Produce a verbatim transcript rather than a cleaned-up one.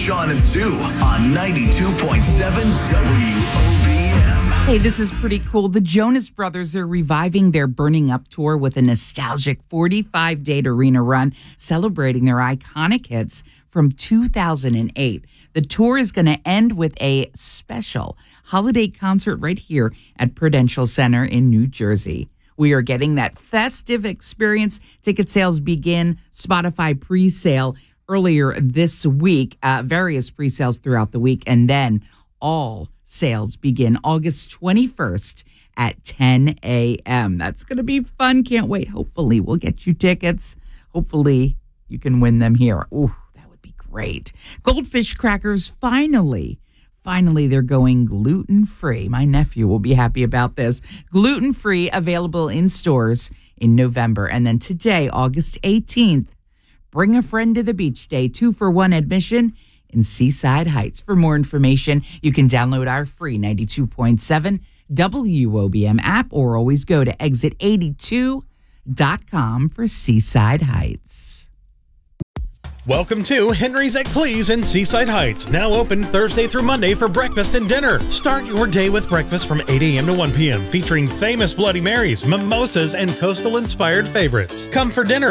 Sean and Sue on ninety-two point seven W O B M. Hey, this is pretty cool. The Jonas Brothers are reviving their Burning Up tour with a nostalgic forty-five day arena run celebrating their iconic hits from two thousand eight. The tour is going to end with a special holiday concert right here at Prudential Center in New Jersey. We are getting that festive experience. Ticket sales begin Spotify pre-sale earlier this week, uh, various pre-sales throughout the week, and then all sales begin August twenty-first at ten a.m. That's going to be fun. Can't wait. Hopefully we'll get you tickets. Hopefully you can win them here. Ooh, that would be great. Goldfish crackers, finally. Finally, they're going gluten-free. My nephew will be happy about this. Gluten-free, available in stores in November. And then today, August eighteenth, Bring a Friend to the Beach Day, two for one admission in Seaside Heights. For more information, you can download our free ninety-two point seven W O B M app or always go to exit eighty-two dot com for Seaside Heights. Welcome to Henry's at Cleese in Seaside Heights, now open Thursday through Monday for breakfast and dinner. Start your day with breakfast from eight a.m. to one p.m. featuring famous Bloody Marys, mimosas, and coastal-inspired favorites. Come for dinner